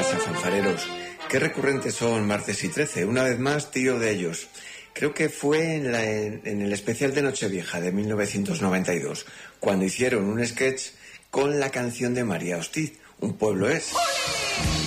pasa, fanfareros? Qué recurrentes son Martes y 13. Una vez más, tío de ellos. Creo que fue en el especial de Nochevieja de 1992, cuando hicieron un sketch con la canción de María Hostiz, Un pueblo es.